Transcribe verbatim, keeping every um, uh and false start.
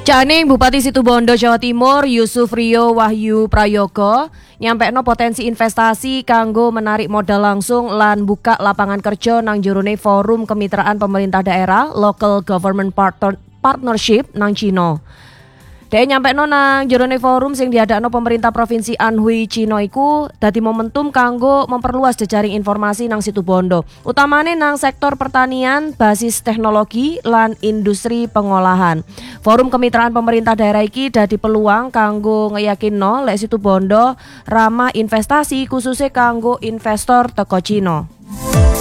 Caning Bupati Situbondo Jawa Timur Yusuf Rio Wahyu Prayogo nyampekno potensi investasi kanggo menarik modal langsung lan buka lapangan kerja nang jerone forum kemitraan pemerintah daerah Local Government Partner- Partnership nang Cina. Dhek nyampekno nang jerone forum sing diadakno pemerintah Provinsi Anhui Cina iku dadi momentum kanggo memperluas jejaring informasi nang Situbondo, utamane nang sektor pertanian, basis teknologi lan industri pengolahan. Forum kemitraan pemerintah daerah iki dadi peluang kanggo ngeyakinno lek Situbondo ramah investasi khususnya kanggo investor teko Cina.